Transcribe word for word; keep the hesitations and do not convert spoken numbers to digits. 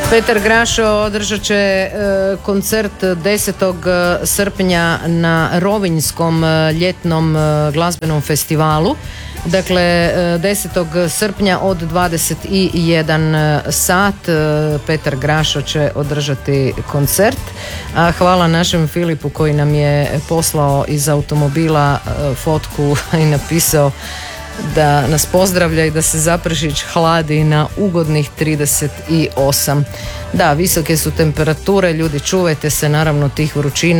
Petar Grašo održat će e, koncert desetog srpnja na Rovinjskom e, ljetnom e, glazbenom festivalu. Dakle, e, desetog srpnja od dvadeset jedan sat e, Petar Grašo će održati koncert. A hvala našem Filipu koji nam je poslao iz automobila e, fotku i napisao da nas pozdravlja i da se Zaprešić hladi na ugodnih trideset osam. Da, visoke su temperature, ljudi, čuvajte se naravno tih vrućina.